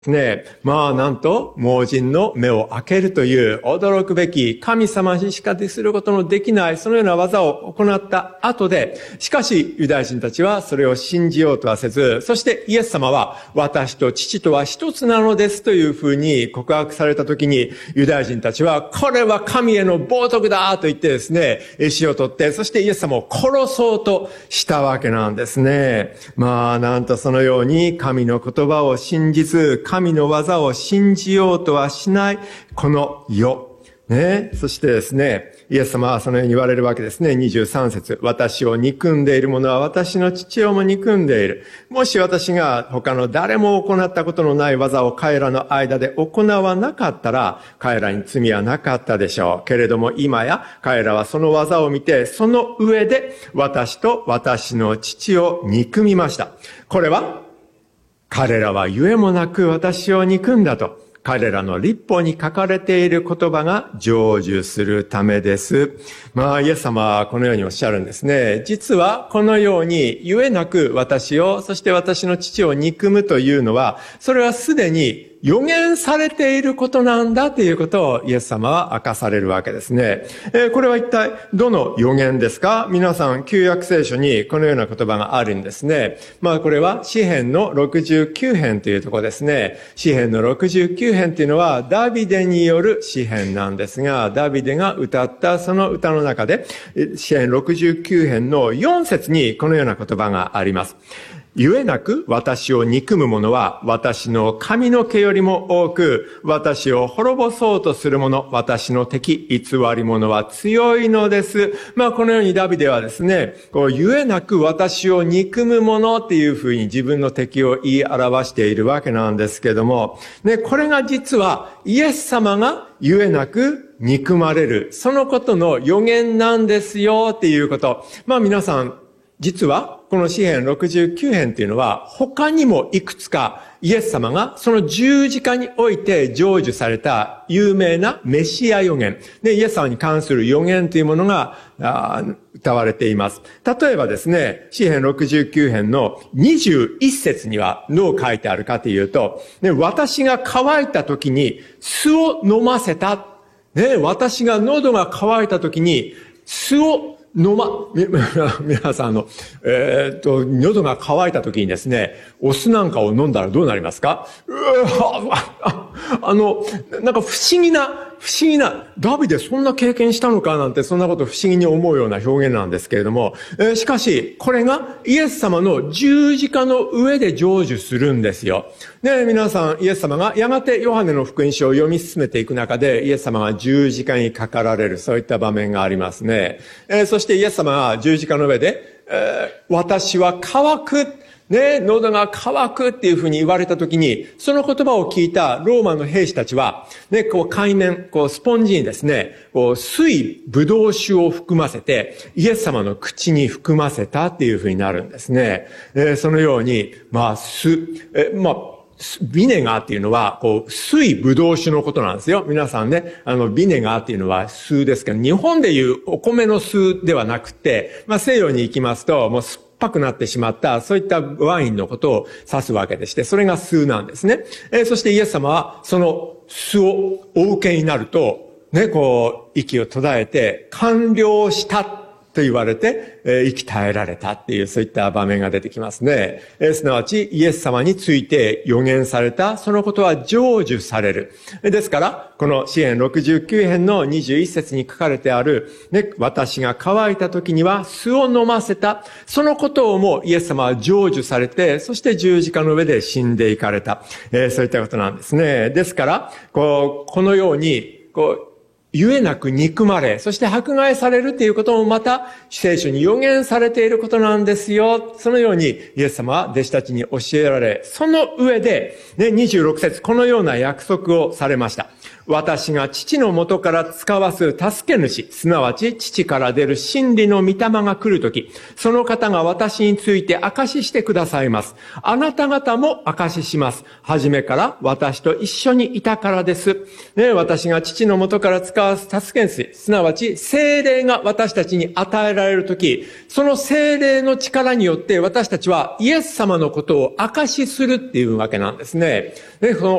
ねえ、なんと、盲人の目を開けるという驚くべき神様にしかすることのできない、そのような技を行った後で、しかしユダヤ人たちはそれを信じようとはせず、そしてイエス様は私と父とは一つなのですというふうに告白されたときに、ユダヤ人たちはこれは神への冒涜だと言ってですね、石を取って、そしてイエス様を殺そうとしたわけなんですね。なんとそのように神の言葉を信じず、神の技を信じようとはしない、この世。ね。そしてですね、イエス様はそのように言われるわけですね。23節。私を憎んでいる者は私の父をも憎んでいる。もし私が他の誰も行ったことのない技を彼らの間で行わなかったら、彼らに罪はなかったでしょう。けれども今や彼らはその技を見て、その上で私と私の父を憎みました。これは彼らはゆえもなく私を憎んだと、彼らの律法に書かれている言葉が成就するためです。イエス様はこのようにおっしゃるんですね。実はこのようにゆえなく私を、そして私の父を憎むというのは、それはすでに予言されていることなんだということをイエス様は明かされるわけですね。これは一体どの予言ですか？皆さん旧約聖書にこのような言葉があるんですね。これは詩編の69編というところですね。詩編の69編というのはダビデによる詩編なんですが、ダビデが歌ったその歌の中で詩編69編の4節にこのような言葉があります。ゆえなく私を憎む者は私の髪の毛よりも多く、私を滅ぼそうとする者、私の敵、偽り者は強いのです。このようにダビデはですね、ゆえなく私を憎む者っていうふうに自分の敵を言い表しているわけなんですけども、これが実はイエス様がゆえなく憎まれる、そのことの予言なんですよっていうこと。皆さん、実はこの詩編69編というのは他にもいくつかイエス様がその十字架において成就された有名なメシア予言で、イエス様に関する予言というものが歌われています。例えばですね、詩編69編の21節にはどう書いてあるかというと、私が乾いた時に酢を飲ませた。私が喉が渇いた時に酢を皆さん喉が渇いた時にですね、お酢なんかを飲んだらどうなりますか？なんか不思議な、ダビデそんな経験したのかなんて、そんなこと不思議に思うような表現なんですけれども、しかし、これがイエス様の十字架の上で成就するんですよ。皆さん、イエス様がやがてヨハネの福音書を読み進めていく中で、イエス様が十字架にかかられる、そういった場面がありますね。そしてイエス様が十字架の上で、私は乾く、喉が渇くっていうふうに言われたときに、その言葉を聞いたローマの兵士たちは、海面、スポンジにですね、水、ブドウ酒を含ませて、イエス様の口に含ませたっていうふうになるんですね。そのように、ビネガーっていうのは、水ブドウ酒のことなんですよ。皆さんね、ビネガーっていうのは酢ですけど、日本でいうお米の酢ではなくて、西洋に行きますと、もう酸っぱくなってしまった、そういったワインのことを指すわけでして、それが酢なんですね。そしてイエス様は、その酢をお受けになると、息を途絶えて、完了したと言われて、生き絶えられたっていう、そういった場面が出てきますね。すなわち、イエス様について予言された、そのことは成就される。ですから、この詩編69編の21節に書かれてある、私が乾いた時には酢を飲ませた。そのことをもイエス様は成就されて、そして十字架の上で死んでいかれた。そういったことなんですね。ですから、このように、ゆえなく憎まれ、そして迫害されるということもまた聖書に予言されていることなんですよ。そのようにイエス様は弟子たちに教えられ、その上で、26節、このような約束をされました。 私が父の元から使わす助け主、すなわち父から出る真理の御霊が来るとき、その方が私について証ししてくださいます。あなた方も証しします。はじめから私と一緒にいたからです。ね、私が父の元から使わす助け主、すなわち聖霊が私たちに与えられるとき、その聖霊の力によって私たちはイエス様のことを証しするっていうわけなんですね。で、